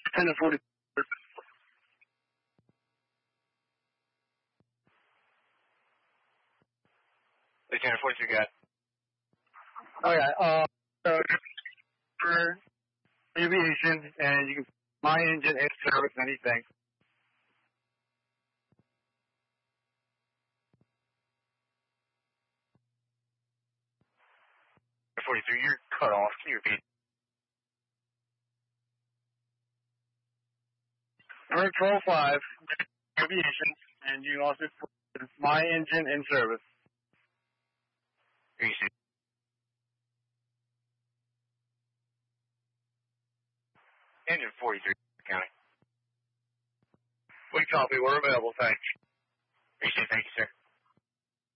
10 and 40. Lieutenant 43 got. Okay, so for aviation, and you can my engine in service, anything. Lieutenant 43, you're cut off. Can you repeat? Number 12-5, aviation, and you can also put my engine in service. Easy. Engine 43, County. We copy. We're available. Thanks. Appreciate it. Thank you, sir.